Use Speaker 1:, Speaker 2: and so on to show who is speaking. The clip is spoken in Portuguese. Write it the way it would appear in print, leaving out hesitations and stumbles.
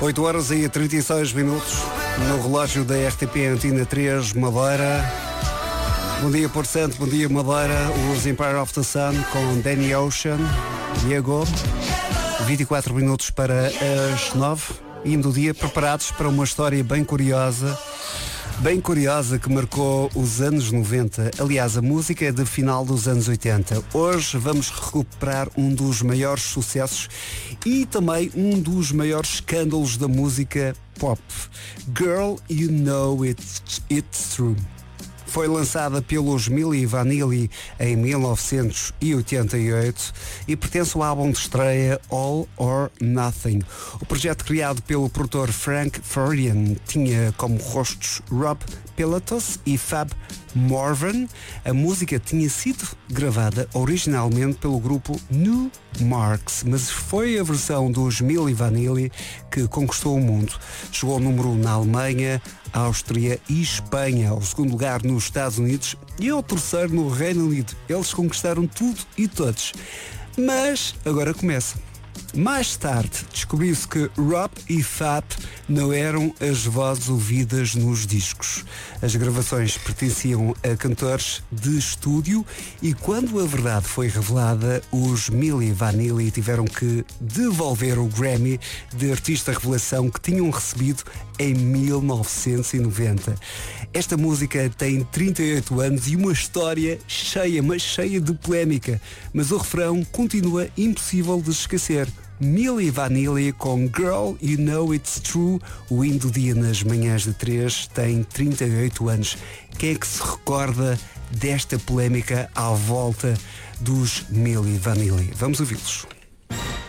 Speaker 1: 8 horas e 36 minutos no relógio da RTP Antena 3 Madeira. Bom dia Porto Santo, bom dia Madeira. Os Empire of the Sun com Danny Ocean. Diego, 24 minutos para as 9. Indo o dia preparados para uma história bem curiosa que marcou os anos 90. Aliás, a música é de final dos anos 80. Hoje vamos recuperar um dos maiores sucessos e também um dos maiores escândalos da música pop. Girl, You Know It's True. Foi lançada pelos Milli Vanilli em 1988 e pertence ao álbum de estreia All or Nothing. O projeto, criado pelo produtor Frank Farian, tinha como rostos Rob Pilatus e Fab Morvan. A música tinha sido gravada originalmente pelo grupo New Marks, mas foi a versão dos Milli Vanilli que conquistou o mundo. Chegou ao número na Alemanha, Áustria e Espanha, ao segundo lugar nos Estados Unidos e ao terceiro no Reino Unido. Eles conquistaram tudo e todos. Mas agora começa. Mais tarde descobriu-se que Rob e Fab não eram as vozes ouvidas nos discos. As gravações pertenciam a cantores de estúdio e quando a verdade foi revelada, os Milli Vanilli tiveram que devolver o Grammy de Artista Revelação que tinham recebido em 1990. Esta música tem 38 anos e uma história cheia de polémica, mas o refrão continua impossível de esquecer. Milli Vanilli com Girl, You Know It's True. O hino do dia nas manhãs de 3 tem 38 anos. Quem é que se recorda desta polémica à volta dos Milli Vanilli? Vamos ouvi-los.